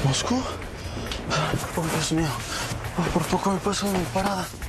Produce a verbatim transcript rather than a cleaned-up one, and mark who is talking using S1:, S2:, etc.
S1: ¿Moscú? Oh, Dios mío. Oh, por poco me paso de mi parada.